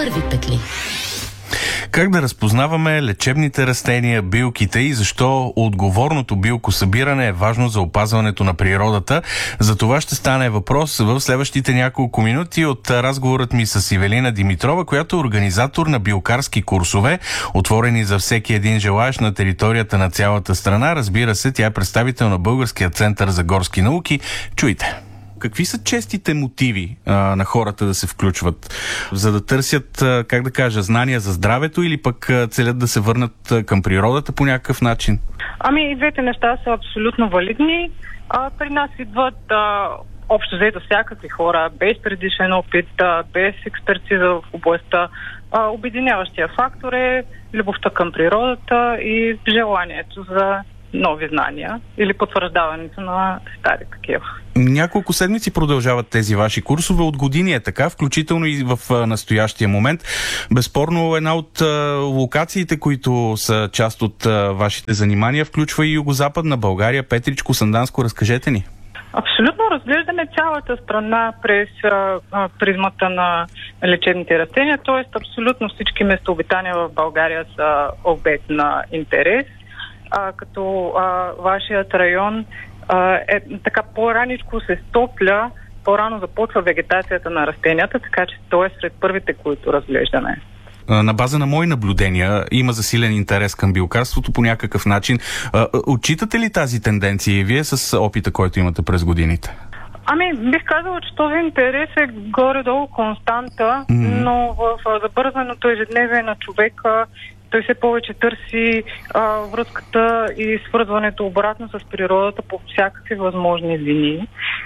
първи петли. Как да разпознаваме лечебните растения, билките и защо отговорното билкосъбиране е важно за опазването на природата? За това ще стане въпрос в следващите няколко минути от разговорът ми с Ивелина Димитрова, която е организатор на билкарски курсове, отворени за всеки един желаещ на територията на цялата страна. Разбира се, тя е представител на Българския център за горски науки. Чуйте! Какви са честите мотиви на хората да се включват? За да търсят, знания за здравето или пък целят да се върнат към природата по някакъв начин? И двете неща са абсолютно валидни. При нас идват общо взето всякакви хора, без предишен опит, без експертиза в областта. Обединяващия фактор е любовта към природата и желанието за нови знания или потвърждаването на стари такива. Няколко седмици продължават тези ваши курсове. От години е така, включително и в настоящия момент. Безспорно, една от локациите, които са част от вашите занимания, включва и Югозападна България, Петричко, Сандански. Разкажете ни. Абсолютно разглеждаме цялата страна през призмата на лечебните растения, т.е. абсолютно всички местообитания в България са обект на интерес. Като вашият район е така по-раничко се стопля, по-рано започва вегетацията на растенията, така че той е сред първите, които разглеждаме. На база на мои наблюдения има засилен интерес към билкарството по някакъв начин. Отчитате ли тази тенденция и вие с опита, който имате през годините? Бих казала, че този интерес е горе-долу константа, но в забързаното ежедневие на човека той все повече търси връзката и свързването обратно с природата по всякакви възможни линии.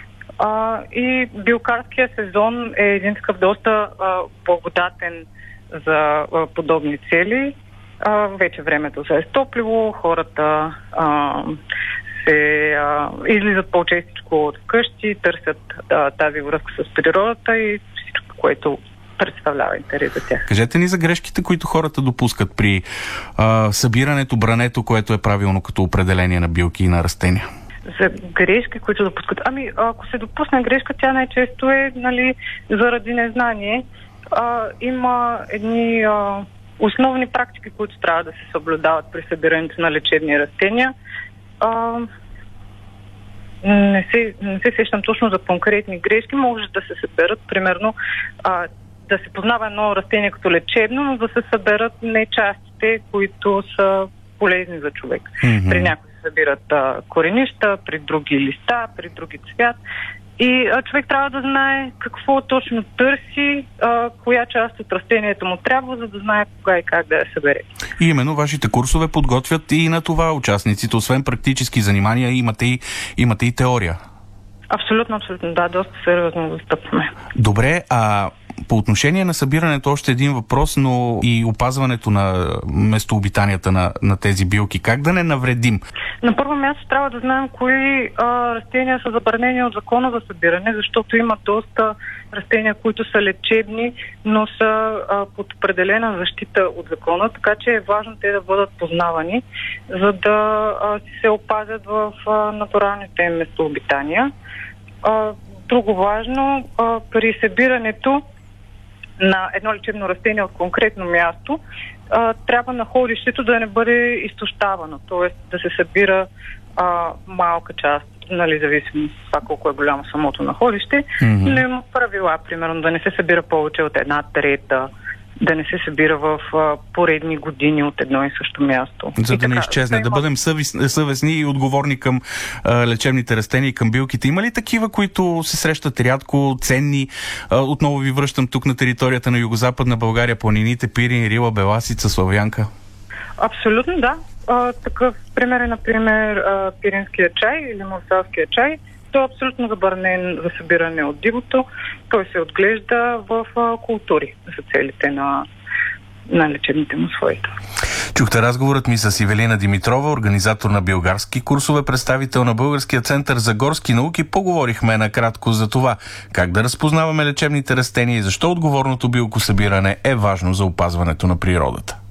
И билкарския сезон е един такъв доста благодатен за подобни цели. Вече времето се е стоплило, хората се излизат по-честичко от къщи, търсят тази връзка с природата и всичко, което представлява интерес за тях. Кажете ни за грешките, които хората допускат при събирането, брането, което е правилно като определение на билки и на растения. За грешки, които допускат. Ако се допусне грешка, тя най-често е заради незнание. Има едни основни практики, които трябва да се съблюдават при събирането на лечебни растения. Не се сещам точно за конкретни грешки. Може да се съберат, примерно, да се познава едно растение като лечебно, но да се съберат не частите, които са полезни за човек. При някои се събират коренища, при други листа, при други цвят. И човек трябва да знае какво точно търси, коя част от растението му трябва, за да знае кога и как да я събере. И именно вашите курсове подготвят и на това участниците. Освен практически занимания, имате и теория. Абсолютно, да, доста сериозно застъпваме. Добре, по отношение на събирането още един въпрос, но и опазването на местообитанията на тези билки. Как да не навредим? На първо място трябва да знаем кои растения са забранени от закона за събиране, защото има доста растения, които са лечебни, но са под определена защита от закона, така че е важно те да бъдат познавани, за да се опазят в натуралните им местообитания. Друго важно, при събирането на едно лечебно растение от конкретно място, трябва находището да не бъде изтощавано, т.е. да се събира малка част, зависимо от това колко е голямо самото находище, но има правила, примерно да не се събира повече от 1/3, да не се събира в поредни години от едно и също място. За да не изчезне, да бъдем съвестни и отговорни към лечебните растения и към билките. Има ли такива, които се срещат рядко, ценни? Отново ви връщам тук на територията на Югозападна България, планините Пирин, Рила, Беласица, Славянка. Абсолютно, да. Такъв пример е, например, пиринския чай или морсалския чай. Той е абсолютно забранен за събиране от дивото. Той се отглежда в култури за целите на лечебните му свойства. Чухте разговорът ми с Ивелина Димитрова, организатор на билкарски курсове, представител на Българския център за горски науки. Поговорихме накратко за това как да разпознаваме лечебните растения и защо отговорното билкосъбиране е важно за опазването на природата.